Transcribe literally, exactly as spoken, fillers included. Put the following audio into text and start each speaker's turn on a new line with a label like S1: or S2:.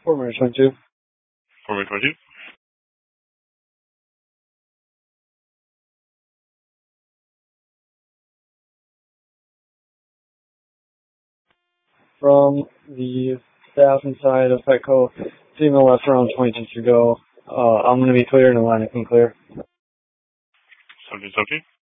S1: Former twenty-two.
S2: Former twenty-two.
S1: From the south and side of Petco, female left around twenty to go. Uh, I'm going to be clear and the line is clear.
S2: Subject, subject.